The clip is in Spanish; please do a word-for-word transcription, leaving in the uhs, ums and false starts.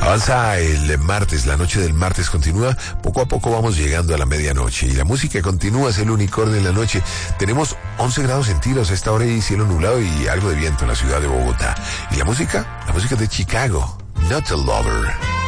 Avanza el martes, la noche del martes continúa, poco a poco vamos llegando a la medianoche y la música continúa, es el unicornio en la noche. Tenemos once grados centígrados a esta hora y cielo nublado y algo de viento en la ciudad de Bogotá. ¿Y la música? La música de Chicago, Not a Lover.